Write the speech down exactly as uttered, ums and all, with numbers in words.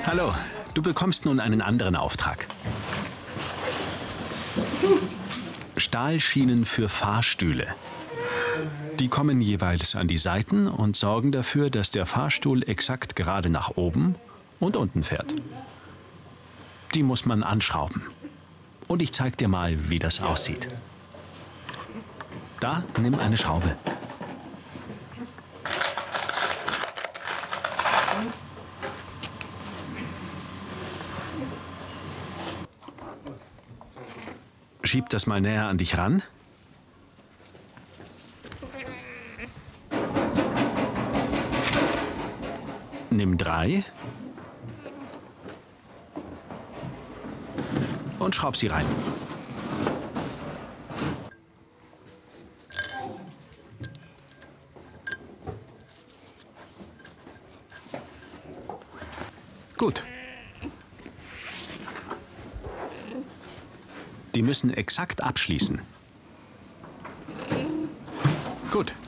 Hallo, du bekommst nun einen anderen Auftrag. Stahlschienen für Fahrstühle. Die kommen jeweils an die Seiten und sorgen dafür, dass der Fahrstuhl exakt gerade nach oben und unten fährt. Die muss man anschrauben. Und ich zeig dir mal, wie das aussieht. Da, nimm eine Schraube. Schieb das mal näher an dich ran. Nimm drei und schraub sie rein. Gut. Die müssen exakt abschließen. Gut.